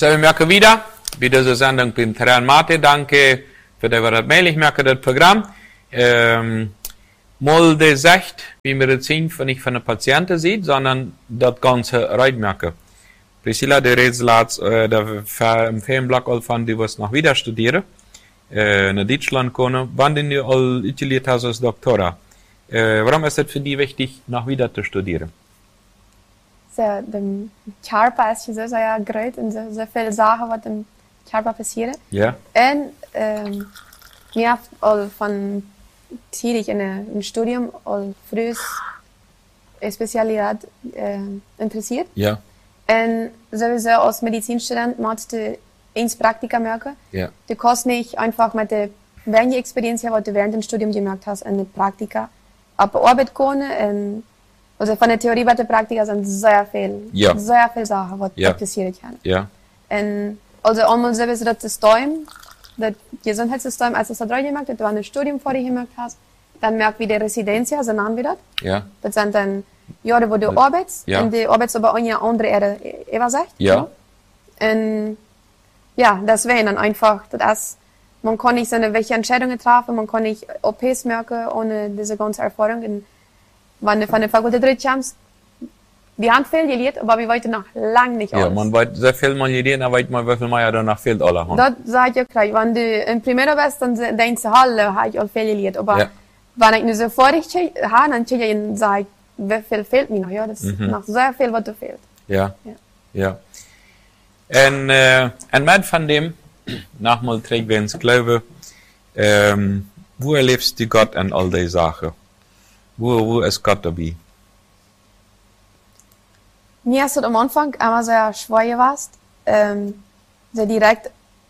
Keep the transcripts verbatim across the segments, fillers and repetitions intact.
So, wir merken wieder, bei dieser Sendung beim Terran Mate. Danke für das Mail. Ich merke das Programm. Ähm, mal das sagt, wie wir das sehen, nicht von der Patienten sieht, sondern das ganze Reitmerke. Priscilla, der Rätsel, äh, der Ferienblock von die was noch wieder studieren, äh, in Deutschland kommen, wann die all utiliert hast als Doktora. Äh, warum ist es für die wichtig, noch wieder zu studieren? Så de kärpa is je zo ja groot en zo, zo veel zaken wat de kärpa passeren. Ja. En um, mir hat al van tidig in een studium al früh Spezialität uh, interessiert. Ja. En sowieso als Medizinstudent macht du eens Praktika merken. Ja. Du kannst nicht einfach mit der wenige Experienz, was du während dem Studium gemerkt hast, in der Praktika auf Arbeit kommen. Und also von der Theorie bis der Praktika sind sehr viel, ja. sehr viel Sachen, was ja. passieren kann. Ja. Und also einmal sowieso das System, das Gesundheitssystem, als du das drei gemerkt hast, du ein Studium vor dir gemerkt hast, dann merkt wie die Residenz, so nennen wir das. Ja. Das sind dann Jahre, wo du arbeitest, ja. und die arbeitest aber eine andere Erde, Eva sagt. Ja. Und ja, deswegen dann einfach, das, man kann nicht so eine welche Entscheidungen treffen, man kann nicht O Ps merken ohne diese ganze Erfahrung. Und wenn du von der Fakultät rauskommst, wir haben viel gelernt, aber wir wollten noch lange nicht alles. Ja, man weiß sehr viel mal gelernt, aber weiß man, wie viel man ja danach fehlt alle. Das sage ich auch gleich. Wenn du im Primero bist, dann denkst du, hallo, habe ich auch viel gelernt. Aber ja. wenn ich nur so vor dich habe, dann sage ich, wie viel fehlt mir noch? Ja, das ist mhm. noch sehr viel, was du fehlt. Ja. Ja. ja. En, uh, en met van dem, nochmal terug bij ons Glaube, ähm, wo erlebst du Gott an all die Sachen? Wo, wo ist Gott dabei? Mir ist es am Anfang immer sehr schwer gewesen, ähm, so direkt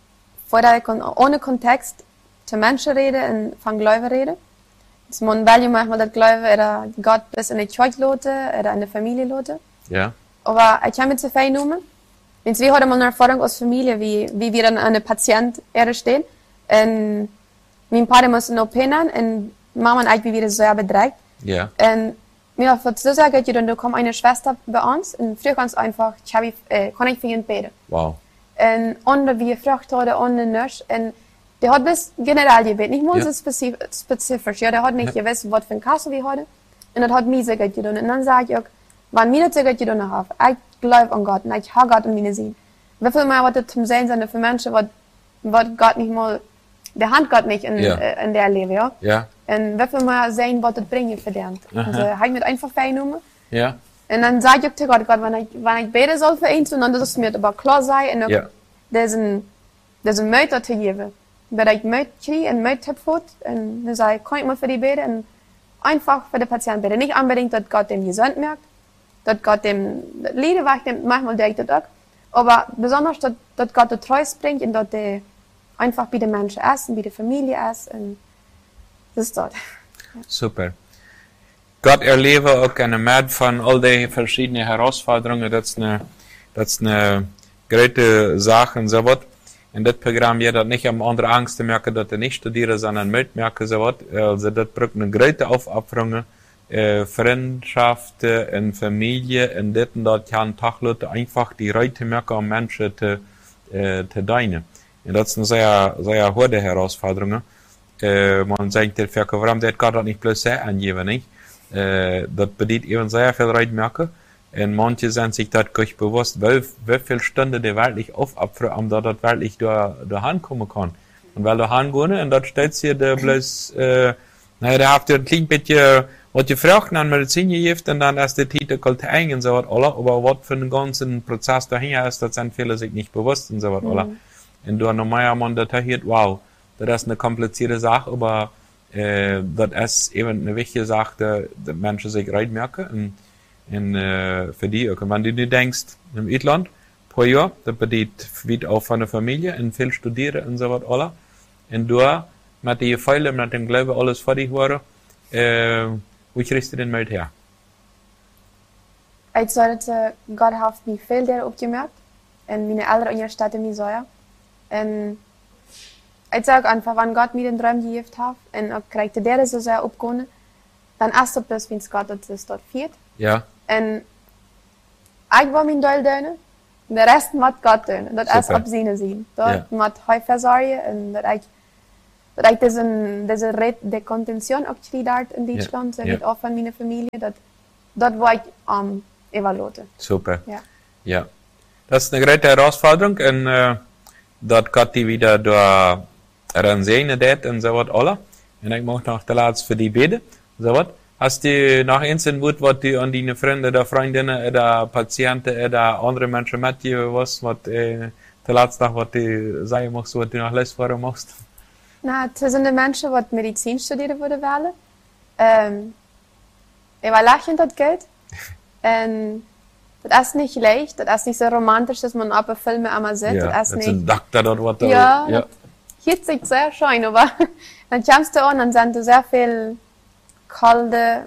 vor der, ohne Kontext zu Menschen reden und von Glauben reden. Also man will ja manchmal das Glauben oder Gott bis in die Kirche loten oder in der Familie loten. Ja. Aber ich kann mir zu viel nehmen. Und wir hatten mal eine Erfahrung aus Familie, wie, wie wir dann an einem Patient stehen. Und mein Vater musste noch pennen und Mama und ich, wie wir das sehr bedrängt. Ja. Und mir hat so gesagt, da kommt eine Schwester bei uns und früher ganz einfach, ich habe, äh, kann ich für ihn beten. Wow. Und andere, wie gefragt wurde, ohne Nurse. Und der hat das generell gebeten, nicht mal ja. so spezif spezifisch. Ja, der hat nicht ja. gewusst, was für ein Kasse wir hatten. Und das hat mir so gut getan. Und dann sage ich auch, wenn mir das so gut getan hat, ich glaube an Gott und ich habe Gott in mir sehen. Wie viel mehr, was das zum Sehen sind für Menschen, was, was Gott nicht mal, der Hand Gott nicht in, ja. äh, in der Leben, ja. Ja. Und wie viel mehr sehen, was das bringen verdient. Also, habe ich mir einfach vernommen. Ja. Und dann sage ich auch zu Gott, Gott, wenn ich, wenn ich beten soll für ihn, dann das mir aber klar sein, und ja. diesen, diesen Mütter zu geben. Wenn ich Mütter kriege und Mütter habe, und dann sage ich, kann ich mal für die beten, und einfach für den Patienten beten. Nicht unbedingt, dass Gott dem gesund merkt, dass Gott dem Lieder wacht, manchmal denke ich das auch. Aber besonders, dass, dass Gott das Treus bringt und dass der einfach bei den Menschen ist und bei der Familie ist. Und das ist das. Ja. Super. Gott erlebe auch eine Menge von all den verschiedenen Herausforderungen. Das ist eine, das ist eine große Sache und so was. In das Programm wird das nicht am andere Angst zu merken, dass er nicht studieren, sondern mitmerken, so was. Also, das bringt eine große Aufopferung. Äh, Freundschaften in Familie, in dit und dat kann Tagleute einfach die Reute merken, um Menschen zu, äh, zu dienen. Und das ist eine sehr, sehr hohe Herausforderung. Äh, man sagt, der Verkauf, warum der Gott das nicht bloß sehr angeben, nicht? Äh, das bedeutet eben sehr viel Reute merken. Und manche sind sich das gar nicht bewusst, wie, wie viele Stunden der wirklich aufopfern, um da das wirklich da, da hinkommen kann. Und weil da hingehen, und dort steht hier der bloß, äh, naja, da habt ihr ein klein bisschen, was die Fragen an Medizin gegeben, und dann erst die Titel kalt eingehen, so was, alle, aber was für den ganzen Prozess dahinter ist, das sind viele sich nicht bewusst, und so was, alle. Mhm. Und du normaler man das hört, wow, das ist eine komplizierte Sache, aber, äh, das ist eben eine wichtige Sache, dass Menschen sich reinmerken, und, und, äh, für die, okay, wenn du dir denkst, im Ausland, pro Jahr, das bedeutet, wie auch von der Familie, und viel studieren, und so was, alle, und du, mit den Feilen, mit dem Glauben, alles fertig war, äh, wie kriegst du den Mut her? Ich sollte, Gott hat mich viel der aufgemerkt, und meine Eltern in der Stadt in mir so, ja. Und ich sage einfach, wenn Gott mir den Traum gegeben hat, und ich kriegte der so sehr aufgehoben, dann ist das bloß, wenn Gott das dort führt. Ja. Und ich war mein Teil drin, de rest moet God doen. En dat is Super. op zijn zien. Dat Ja. moet hij verzorgen. En dat ik, dat ik deze, deze red de contention ook die daar in Duitsland, Ja. ja. Ja. ook van mijn familie, dat, dat wil ik um, evalueren. Super. Ja. Ja. Das ist eine große Herausforderung und äh, dort kann die wieder da reinsehen det und so was alle. Und ich möchte noch der Laatste für die beten. So was. Hast du noch eins in Wut, was du an deine Freunde oder Freundinnen oder Patienten oder andere Menschen mitgeben was, was äh, der Laatste noch, was du sagen musst, was du noch lesen musst? Nou, het zijn de mensen wat medicijn studeren voor de welle. Um, Evaluation dat Geld. En dat is niet leicht. Dat is niet zo romantisch, dat man op een film allemaal zit. Ja, dat das is ist niet. ein Doktor dort, was da. Ja, ja. dat geht sich sehr schön, aber dann kommst du an, dann sind da sehr viel kalte,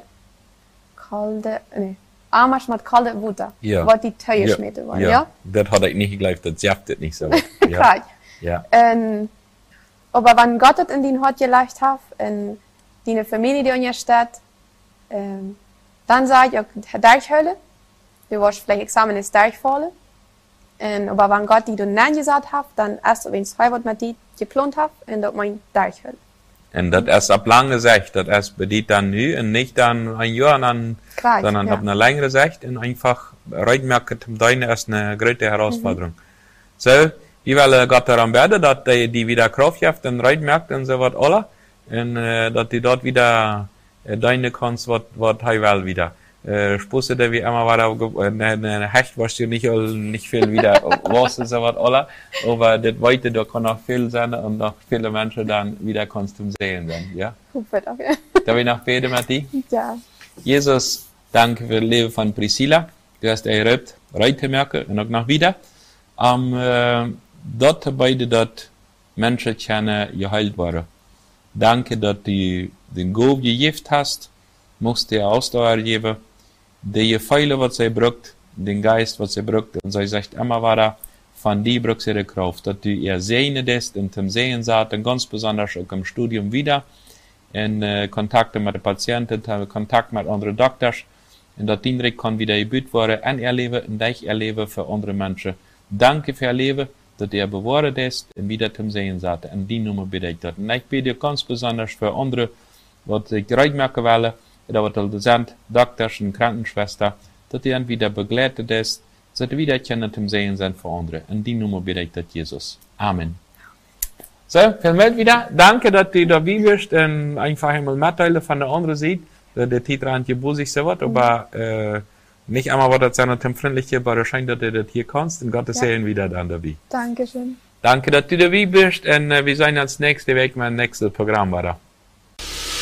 kalte, nee, Armasch mit kalte Butter, Ja. was die Teuer Ja. schmieden wollen, Ja. ja? Das hat ich nicht geglaubt, das schafft es nicht so. Ja. Klar. Ja. En, aber wenn Gott es in dein Hort gelegt hat, in deine Familie, die in dir steht, ähm, dann sag ich, auch, durchhören. Du wirst vielleicht Examen ist durchfallen. En, aber wenn Gott die du Nein gesagt hat, dann erst wenn zwei Wort mit die geplant hat, und dort mein durchhören. Und das erst ab lange Sicht, das erst bedient dann nu und nicht dann ein Jahr, dann, Klar, sondern ja. auf eine längere Sicht und einfach reinmerken, zum Deine ist eine große Herausforderung. Mhm. So, ich will Gott daran beten, dass die, die wieder Kraft gibt und reinmerkt und so was alle, und äh, dass die dort wieder äh, deine kannst, was was er will wieder. Äh, Spusse, der wie immer war, da, ne, ne, Hecht warst du nicht, nicht viel wieder, was ist so was alle, aber das weite, da kann auch viel sein und noch viele Menschen dann wieder kannst du sehen sein, ja? Gut, okay. Darf ich noch beten, Matti? Ja. Jesus, danke für das Leben von Priscilla. Du hast erlebt, heute merken und auch noch wieder. Um, äh, dort beide dort Menschen kennen, geheilt waren. Danke, dass du den Gott gegeben hast, musst dir Ausdauer geben, die Gefeile, was sie braucht, den Geist, was sie braucht, und sie sagt immer weiter, von dir braucht sie die Kraft, dass du ihr sehen lässt, in dem Sehen saht, und ganz besonders auch im Studium wieder, in äh, Kontakte mit den Patienten, in Kontakt mit anderen Doktors, und dass die kann wieder gebüht werden, und erleben, und dich erleben für andere Menschen. Danke für ihr Leben, dass ihr bewahrt ist, und wieder zum Sehen saht, und die Nummer bitte ich dort. Und ich bitte ganz besonders für andere, was ich reinmerken will, oder was das sind, Doktors und Krankenschwester, dass die dann wieder begleitet ist, dass die wieder können zum Sehen sind für andere. Und die Nummer bitte ich dort, Jesus. Amen. So, vielmals wieder. Danke, dass du dabei bist und einfach einmal mitteilen von der anderen Seite. Der Titel an dir busig so was, aber äh, nicht einmal war das seiner freundliche, aber scheint, dass du das hier kannst und Gottes Ja. Sehen wieder dann dabei. Dankeschön. Danke, dass du dabei bist und äh, wir sehen uns nächste Woche mit dem nächsten Programm weiter.